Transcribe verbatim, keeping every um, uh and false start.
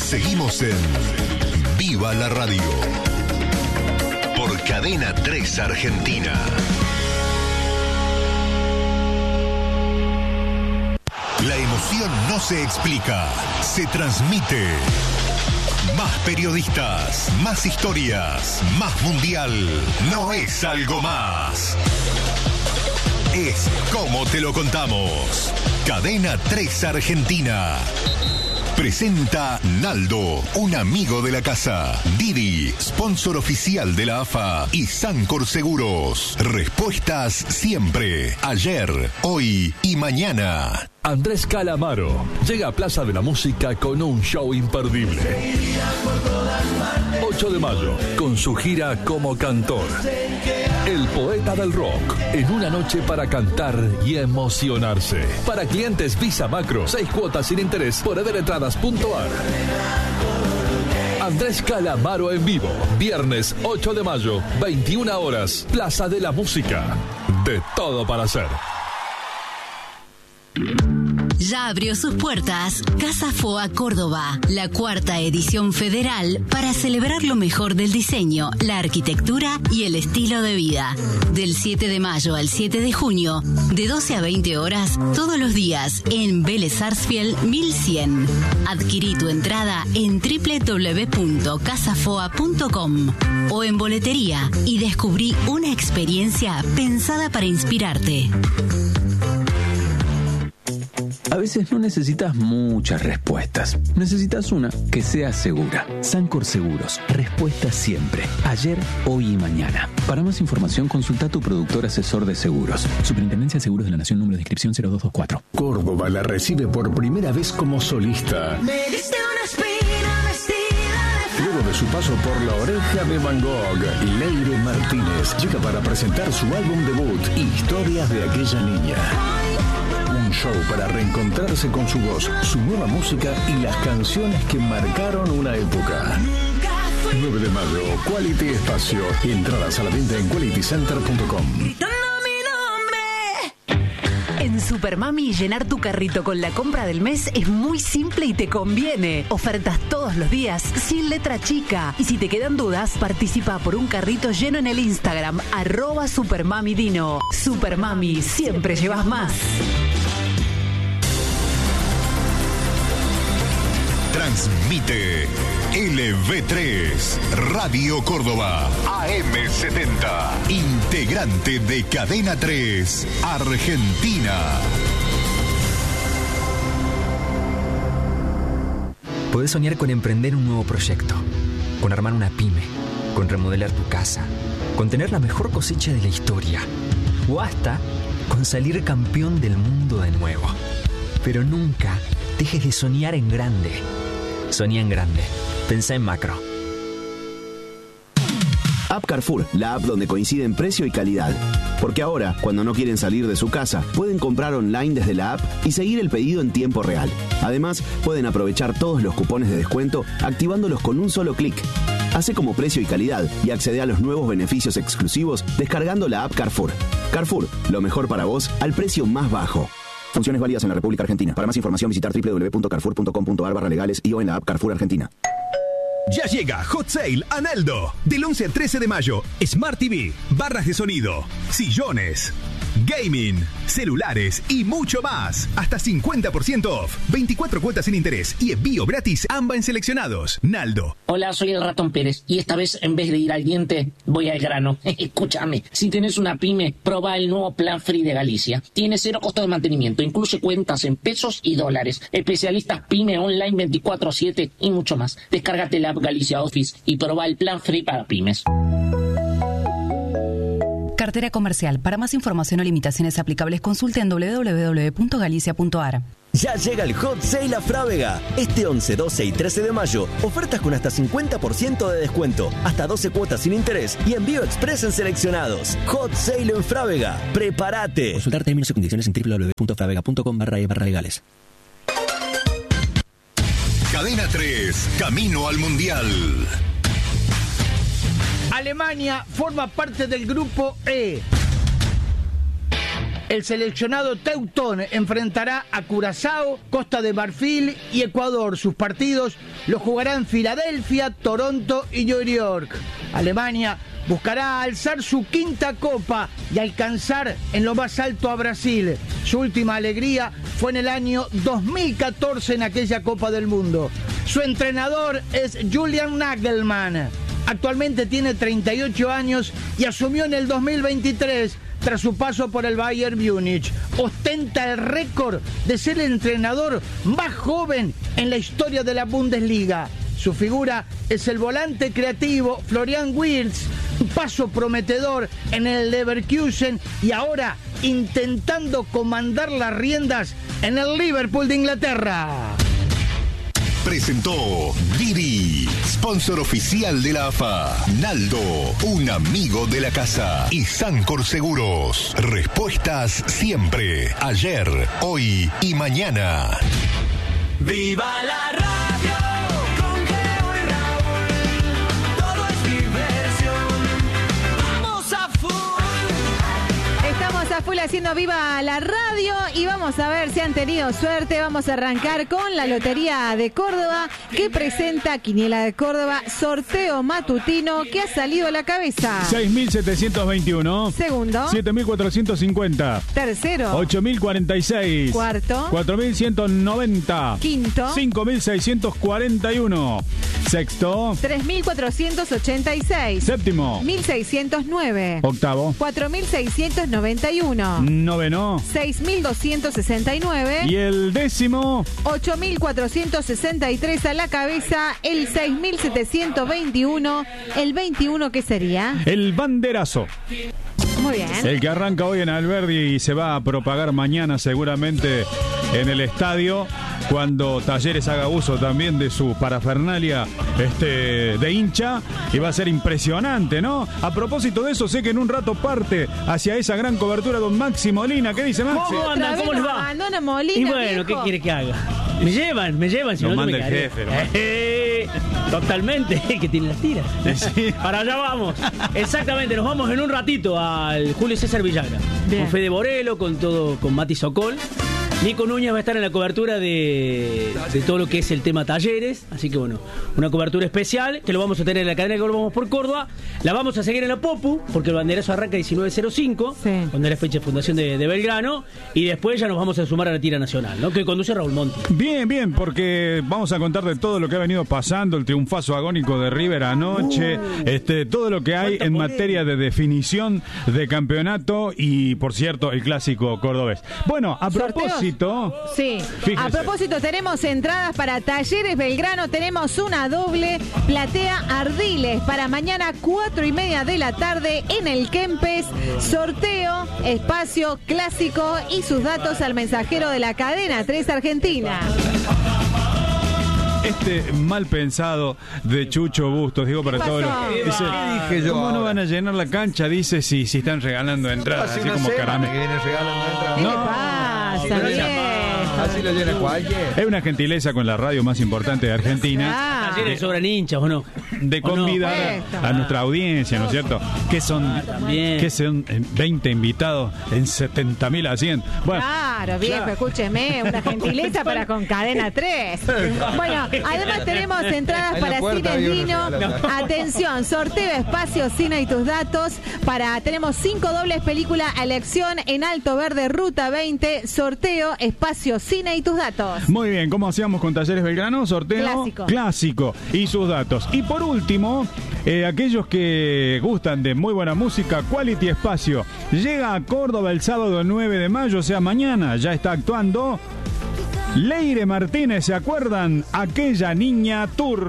Seguimos en Viva la Radio por Cadena tres Argentina. La emoción no se explica, se transmite. Más periodistas, más historias, más mundial. No es algo más. Es como te lo contamos. Cadena tres Argentina. Presenta Naldo, un amigo de la casa. Didi, sponsor oficial de la A F A. Y Sancor Seguros. Respuestas siempre. Ayer, hoy y mañana. Andrés Calamaro llega a Plaza de la Música con un show imperdible. ocho de mayo, con su gira como cantor. El poeta del rock, en una noche para cantar y emocionarse. Para clientes Visa Macro, seis cuotas sin interés por edeletradas punto ar. Andrés Calamaro en vivo, viernes ocho de mayo, veintiuna horas, Plaza de la Música. De todo para hacer. Ya abrió sus puertas Casa Foa Córdoba, la cuarta edición federal para celebrar lo mejor del diseño, la arquitectura y el estilo de vida. Del siete de mayo al siete de junio, de doce a veinte horas, todos los días en Vélez Sarsfield mil cien. Adquirí tu entrada en doble u doble u doble u punto casa foa punto com o en boletería y descubrí una experiencia pensada para inspirarte. A veces no necesitas muchas respuestas. Necesitas una que sea segura. Sancor Seguros. Respuesta siempre. Ayer, hoy y mañana. Para más información, consulta a tu productor asesor de seguros. Superintendencia de Seguros de la Nación, número de inscripción cero dos dos cuatro. Córdoba la recibe por primera vez como solista. Me diste una espina vestida de... Luego de su paso por La Oreja de Van Gogh, Leire Martínez llega para presentar su álbum debut, Historias de aquella niña. Un show para reencontrarse con su voz, su nueva música y las canciones que marcaron una época. nueve de mayo, Quality Espacio. Entradas a la venta en quality center punto com. En Supermami, llenar tu carrito con la compra del mes es muy simple y te conviene. Ofertas todos los días, sin letra chica. Y si te quedan dudas, participa por un carrito lleno en el Instagram, arroba Supermamidino. Supermami, siempre llevas más. Transmite L V tres, Radio Córdoba, A M setenta, integrante de Cadena tres, Argentina. Podés soñar con emprender un nuevo proyecto, con armar una pyme, con remodelar tu casa, con tener la mejor cosecha de la historia, o hasta con salir campeón del mundo de nuevo. Pero nunca dejes de soñar en grande. Soñá en grande. Pensá en macro. App Carrefour, la app donde coinciden precio y calidad. Porque ahora, cuando no quieren salir de su casa, pueden comprar online desde la app y seguir el pedido en tiempo real. Además, pueden aprovechar todos los cupones de descuento activándolos con un solo clic. Hace como precio y calidad y accede a los nuevos beneficios exclusivos descargando la app Carrefour. Carrefour, lo mejor para vos al precio más bajo. Funciones válidas en la República Argentina. Para más información visitar doble u doble u doble u punto carrefour punto com punto ar barra legales y o en la app Carrefour Argentina. Ya llega Hot Sale a Naldo. Del once al trece de mayo, Smart T V, barras de sonido, sillones, gaming, celulares y mucho más. Hasta cincuenta por ciento off. veinticuatro cuotas sin interés y envío gratis AMBA en seleccionados. Naldo. Hola, soy el Ratón Pérez y esta vez en vez de ir al diente, voy al grano. Escúchame, si tenés una pyme, probá el nuevo Plan Free de Galicia. Tiene cero costo de mantenimiento, incluye cuentas en pesos y dólares, especialistas pyme online veinticuatro siete y mucho más. Descárgate la app Galicia Office y probá el Plan Free para pymes. Cartera comercial. Para más información o limitaciones aplicables, consulte en doble u doble u doble u punto galicia punto ar. Ya llega el Hot Sale a Frávega. Este once, doce y trece de mayo, ofertas con hasta cincuenta por ciento de descuento, hasta doce cuotas sin interés y envío express en seleccionados. Hot Sale en Frávega. ¡Prepárate! Consultar términos y condiciones en doble u doble u doble u punto fravega punto com barra e barra legales. Cadena tres, camino al Mundial. Alemania forma parte del grupo E. El seleccionado teutón enfrentará a Curazao, Costa de Marfil y Ecuador. Sus partidos los jugará en Filadelfia, Toronto y New York. Alemania buscará alzar su quinta copa y alcanzar en lo más alto a Brasil. Su última alegría fue en el año dos mil catorce en aquella Copa del Mundo. Su entrenador es Julian Nagelsmann. Actualmente tiene treinta y ocho años y asumió en el dos mil veintitrés tras su paso por el Bayern Múnich. Ostenta el récord de ser el entrenador más joven en la historia de la Bundesliga. Su figura es el volante creativo Florian Wirtz, un paso prometedor en el Leverkusen y ahora intentando comandar las riendas en el Liverpool de Inglaterra. Presentó Didi, sponsor oficial de la A F A. Naldo, un amigo de la casa. Y Sancor Seguros. Respuestas siempre. Ayer, hoy y mañana. ¡Viva la radio! Con Geo y Raúl. Todo es diversión. ¡Vamos a full! Estamos a full haciendo viva la radio y vamos a ver si han tenido suerte. Vamos a arrancar con la Lotería de Córdoba que presenta Quiniela de Córdoba, sorteo matutino que ha salido a la cabeza. seis mil setecientos veintiuno. Segundo. siete mil cuatrocientos cincuenta. Tercero. ocho mil cuarenta y seis. Cuarto. cuatro mil ciento noventa. Quinto. cinco mil seiscientos cuarenta y uno. Sexto. tres mil cuatrocientos ochenta y seis. Séptimo. mil seiscientos nueve. Octavo. cuatro mil seiscientos noventa y uno. Noveno. seis mil doscientos sesenta y nueve. Y el décimo. ocho mil cuatrocientos sesenta y tres a la cabeza. El seis mil setecientos veintiuno. El veintiuno, ¿qué sería? El banderazo. Muy bien. El que arranca hoy en Alberdi y se va a propagar mañana seguramente en el estadio, cuando Talleres haga uso también de su parafernalia este, de hincha, y va a ser impresionante, ¿no? A propósito de eso, sé que en un rato parte hacia esa gran cobertura don Maxi Molina. ¿Qué dice Maxi? ¿Cómo andan? ¿Cómo les va? Abandona Molina, Y bueno, viejo. ¿qué quiere que haga? Me llevan, me llevan, si Lo no manda me el caeré. jefe, lo Eh, Totalmente, que tiene las tiras. Sí. Para allá vamos. Exactamente, nos vamos en un ratito al Julio César Villagra. Bien. Con Fede Borelo, con todo, con Mati Sokol. Nico Núñez va a estar en la cobertura de, de todo lo que es el tema Talleres. Así que bueno, una cobertura especial que lo vamos a tener en la cadena que volvamos por Córdoba. La vamos a seguir en la Popu, porque el banderazo arranca diecinueve cero cinco, Sí. cuando es la fecha de fundación de, de Belgrano. Y después ya nos vamos a sumar a la tira nacional, ¿no? Que conduce Raúl Monti. Bien, bien, porque vamos a contar de todo lo que ha venido pasando, el triunfazo agónico de River anoche, uh, este, todo lo que hay en materia de definición de campeonato y, por cierto, el clásico cordobés. Bueno, a propósito... Sí, Fíjese. A propósito, tenemos entradas para Talleres Belgrano, tenemos una doble platea Ardiles para mañana cuatro y media de la tarde en el Kempes. Sorteo, espacio clásico y sus datos al mensajero de la cadena tres Argentina. Este mal pensado de Chucho Bustos, digo para ¿Qué todos los... pasó? Dice, ¿Qué dije yo ¿cómo no ahora? van a llenar la cancha? Dice si, si están regalando entradas, Hace así una como semana caramelo. que vienen regalando entradas. ¿Qué No. le pasa, Pero viejo? Así lo llena cualquiera. Es una gentileza con la radio más importante de Argentina. Ah. Talleres sobran hinchas, ¿o no? De ¿O no? convidar a, a nuestra audiencia, ¿no es cierto? Que son, también. que son eh, veinte invitados en setenta mil a cien. Bueno, Claro, viejo, claro. escúcheme, una gentileza para con Cadena tres. Bueno, además tenemos entradas En la para puerta Cine había una Vino. regala. Atención, sorteo espacio Cine y tus datos. Para tenemos cinco dobles película a elección en Alto Verde Ruta veinte. Sorteo espacio Cine y tus datos. Muy bien, ¿cómo hacíamos con Talleres Belgrano? Sorteo Clásico. clásico y sus datos. Y por último, eh, aquellos que gustan de muy buena música, Quality Espacio llega a Córdoba el sábado nueve de mayo, o sea, mañana. Ya está actuando Leire Martínez, ¿se acuerdan? Aquella niña tour.